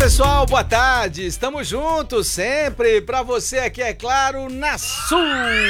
pessoal, boa tarde, estamos juntos sempre, para você aqui, é claro, na sua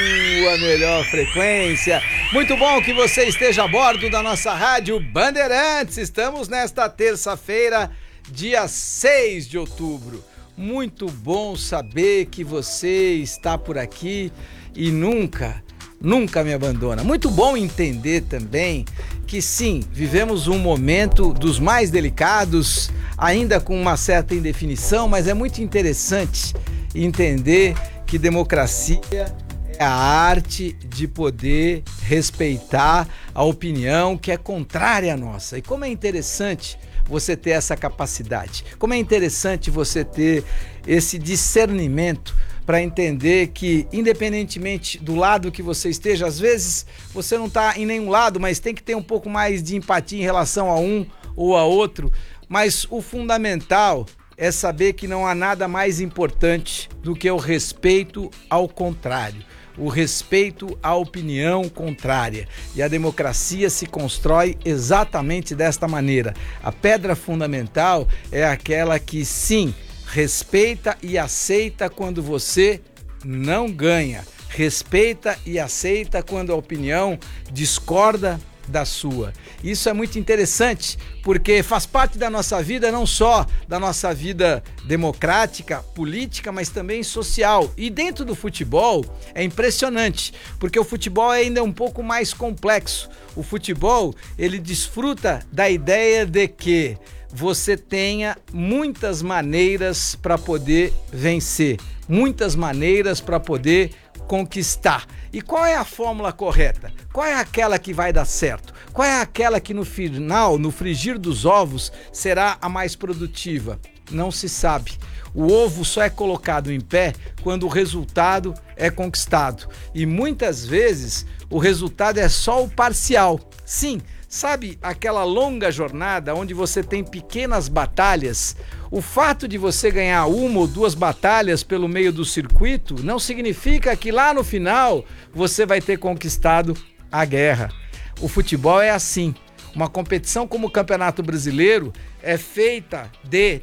melhor frequência. Muito bom que você esteja a bordo da nossa rádio Bandeirantes. Estamos nesta terça-feira, dia 6 de outubro. Muito bom saber que você está por aqui e nunca me abandona. Muito bom entender também que sim, vivemos um momento dos mais delicados, ainda com uma certa indefinição, mas é muito interessante entender que democracia é a arte de poder respeitar a opinião que é contrária à nossa. E como é interessante você ter essa capacidade, como é interessante você ter esse discernimento para entender que, independentemente do lado que você esteja, às vezes você não está em nenhum lado, mas tem que ter um pouco mais de empatia em relação a um ou a outro. Mas o fundamental é saber que não há nada mais importante do que o respeito ao contrário, o respeito à opinião contrária. E a democracia se constrói exatamente desta maneira. A pedra fundamental é aquela que, sim, respeita e aceita quando você não ganha. Respeita e aceita quando a opinião discorda da sua. Isso é muito interessante, porque faz parte da nossa vida, não só da nossa vida democrática, política, mas também social. E dentro do futebol é impressionante, porque o futebol ainda é um pouco mais complexo. O futebol, ele desfruta da ideia de que você tenha muitas maneiras para poder vencer, muitas maneiras para poder conquistar. E qual é a fórmula correta? Qual é aquela que vai dar certo? Qual é aquela que no final, no frigir dos ovos, será a mais produtiva? Não se sabe. O ovo só é colocado em pé quando o resultado é conquistado. E muitas vezes o resultado é só o parcial. Sim, sabe aquela longa jornada onde você tem pequenas batalhas? O fato de você ganhar uma ou duas batalhas pelo meio do circuito não significa que lá no final você vai ter conquistado a guerra. O futebol é assim. Uma competição como o Campeonato Brasileiro é feita de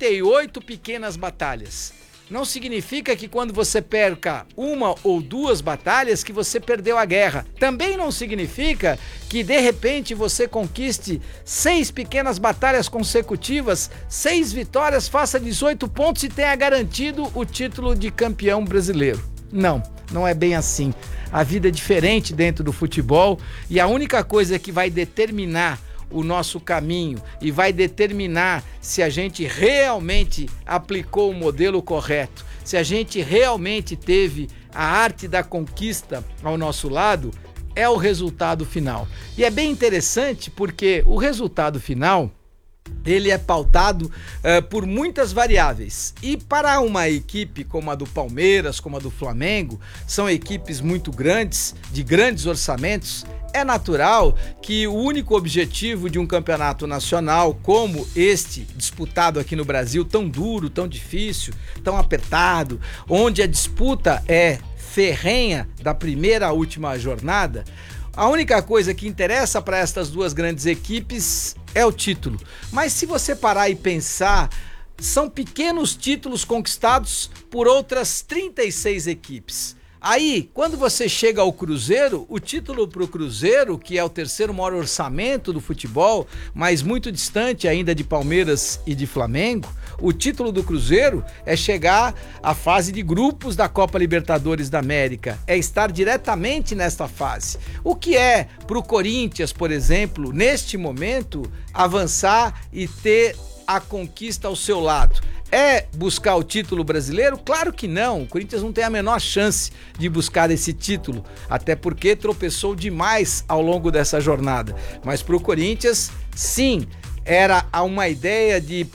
38 pequenas batalhas. Não significa que quando você perca uma ou duas batalhas que você perdeu a guerra. Também não significa que de repente você conquiste 6 pequenas batalhas consecutivas, 6 vitórias, faça 18 pontos e tenha garantido o título de campeão brasileiro. Não é bem assim. A vida é diferente dentro do futebol e a única coisa que vai determinar o nosso caminho e vai determinar se a gente realmente aplicou o modelo correto, se a gente realmente teve a arte da conquista ao nosso lado, é o resultado final. E é bem interessante porque o resultado final, ele é pautado por muitas variáveis. E para uma equipe como a do Palmeiras, como a do Flamengo, são equipes muito grandes, de grandes orçamentos, é natural que o único objetivo de um campeonato nacional como este, disputado aqui no Brasil, tão duro, tão difícil, tão apertado, onde a disputa é ferrenha da primeira à última jornada, a única coisa que interessa para estas duas grandes equipes é o título. Mas se você parar e pensar, são pequenos títulos conquistados por outras 36 equipes. Aí, quando você chega ao Cruzeiro, o título para o Cruzeiro, que é o terceiro maior orçamento do futebol, mas muito distante ainda de Palmeiras e de Flamengo, o título do Cruzeiro é chegar à fase de grupos da Copa Libertadores da América, é estar diretamente nesta fase. O que é para o Corinthians, por exemplo, neste momento, avançar e ter a conquista ao seu lado? É buscar o título brasileiro? Claro que não, o Corinthians não tem a menor chance de buscar esse título, até porque tropeçou demais ao longo dessa jornada. Mas para o Corinthians, sim, era uma ideia de